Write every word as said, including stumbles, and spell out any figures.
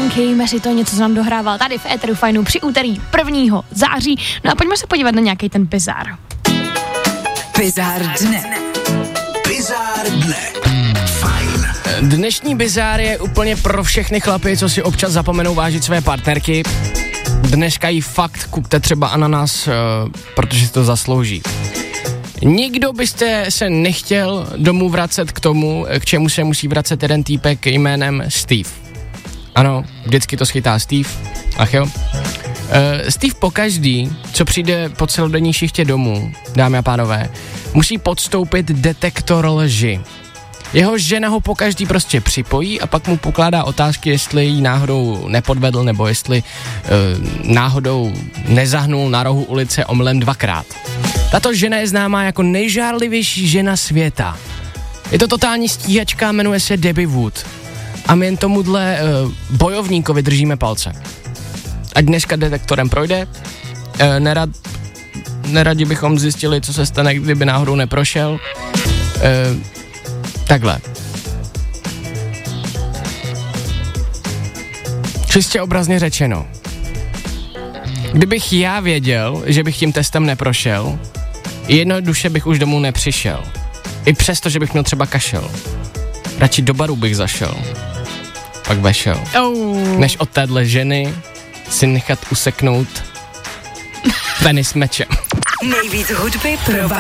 Franky, Mary, to je něco, co nám dohrával tady v Éteru Fajnu při úterý prvního září. No a pojďme se podívat na nějaký ten bizár. Bizár dne. Bizár dne. Fajn. Dnešní bizár je úplně pro všechny chlapy, co si občas zapomenou vážit své partnerky. Dneska jí fakt kupte třeba ananas, uh, protože si to zaslouží. Nikdo byste se nechtěl domů vracet k tomu, k čemu se musí vracet jeden týpek jménem Steve. Ano, vždycky to schytá Steve. Ach jo. Uh, Steve pokaždý, co přijde po celodenní šichtě domů, dámy a pánové, musí podstoupit detektor lži. Jeho žena ho pokaždý prostě připojí a pak mu pokládá otázky, jestli jí náhodou nepodvedl, nebo jestli uh, náhodou nezahnul na rohu ulice omylem dvakrát. Tato žena je známá jako nejžárlivější žena světa. Je to totální stíhačka, jmenuje se Debbie Wood. A my jen tomuhle uh, bojovníkovi držíme palce. Ať dneska detektorem projde, uh, nerad, neradi bychom zjistili, co se stane, kdyby náhodou neprošel. Uh, takhle. Čistě obrazně řečeno. Kdybych já věděl, že bych tím testem neprošel, jednoduše bych už domů nepřišel. I přesto, že bych měl třeba kašel. Radši do baru bych zašel. Pak vešel. Oh. Než od téhle ženy si nechat useknout penis mečem. Nejvíc hudby pro